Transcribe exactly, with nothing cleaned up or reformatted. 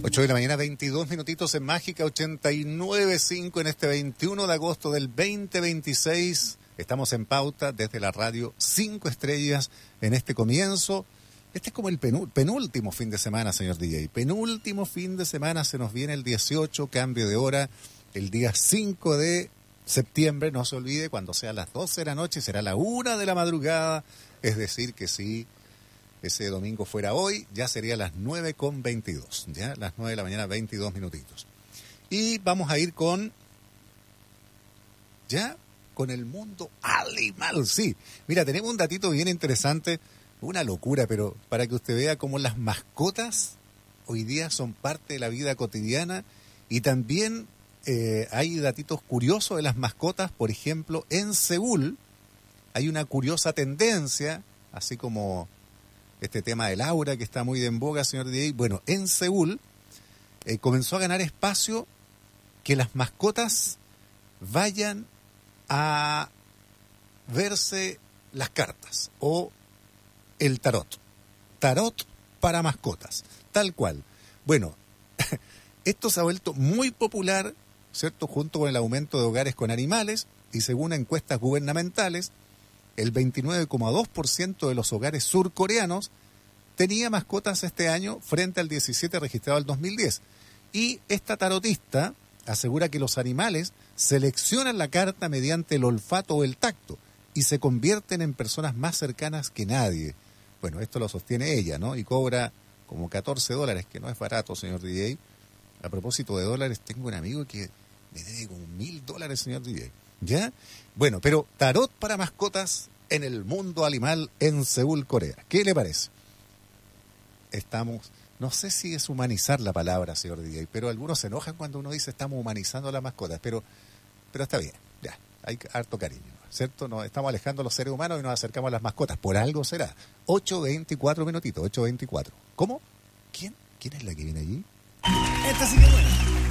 ocho de la mañana, veintidós minutitos en Mágica ochenta y nueve punto cinco en este veintiuno de agosto del veinte veintiséis. Estamos en pauta desde la radio cinco estrellas en este comienzo. Este es como el penú- penúltimo fin de semana, señor D J. Penúltimo fin de semana, se nos viene el dieciocho, cambio de hora, el día cinco de septiembre. No se olvide, cuando sea las doce de la noche, será la una de la madrugada. Es decir, que si ese domingo fuera hoy, ya sería las nueve con veintidós. Ya, las nueve de la mañana, veintidós minutitos. Y vamos a ir con... ¿Ya? Con el mundo animal, sí. Mira, tenemos un datito bien interesante, una locura, pero para que usted vea cómo las mascotas hoy día son parte de la vida cotidiana y también eh, hay datitos curiosos de las mascotas. Por ejemplo, en Seúl hay una curiosa tendencia, así como este tema del aura que está muy en boga, señor D J. Bueno, en Seúl eh, comenzó a ganar espacio que las mascotas vayan a verse las cartas o el tarot. Tarot para mascotas, tal cual. Bueno, esto se ha vuelto muy popular, ¿cierto?, junto con el aumento de hogares con animales, y según encuestas gubernamentales, el veintinueve coma dos por ciento de los hogares surcoreanos tenía mascotas este año frente al diecisiete por ciento registrado en dos mil diez. Y esta tarotista asegura que los animales seleccionan la carta mediante el olfato o el tacto y se convierten en personas más cercanas que nadie. Bueno, esto lo sostiene ella, ¿no? Y cobra como catorce dólares, que no es barato, señor D J. A propósito de dólares, tengo un amigo que me debe como mil dólares, señor D J. ¿Ya? Bueno, pero tarot para mascotas en el mundo animal en Seúl, Corea. ¿Qué le parece? Estamos... No sé si es humanizar la palabra, señor D J, pero algunos se enojan cuando uno dice estamos humanizando a las mascotas, pero, pero está bien, ya, hay harto cariño, ¿cierto? Nos estamos alejando a los seres humanos y nos acercamos a las mascotas, por algo será. ocho veinticuatro minutitos, ocho veinticuatro. ¿Cómo? ¿Quién? ¿Quién es la que viene allí? Esta sí que es buena.